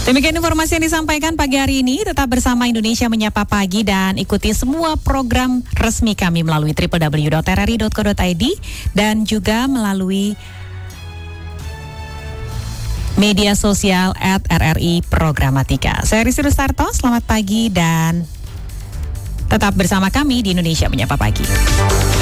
Demikian informasi yang disampaikan pagi hari ini. Tetap bersama Indonesia Menyapa Pagi dan ikuti semua program resmi kami melalui www.rri.co.id dan juga melalui media sosial @RRI Programatika. Saya Rizky Rustarto, selamat pagi dan tetap bersama kami di Indonesia Menyapa Pagi.